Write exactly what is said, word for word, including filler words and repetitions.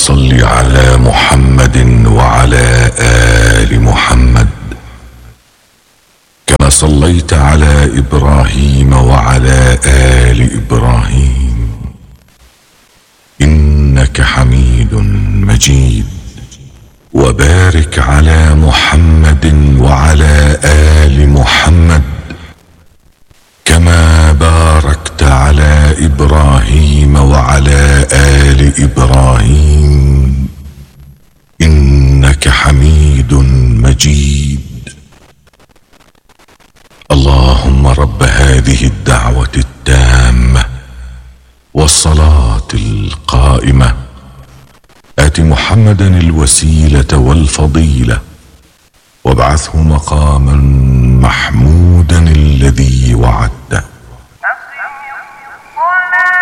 صل على محمد وعلى آل محمد كما صليت على إبراهيم وعلى آل إبراهيم إنك حميد مجيد. وبارك على محمد وعلى آل محمد كما باركت على إبراهيم وعلى آل إبراهيم إنك حميد مجيد. اللهم رب هذه الدعوة التامة والصلاة القائمة آت محمدا الوسيلة والفضيلة وابعثه مقاما محمودا الذي وعدته.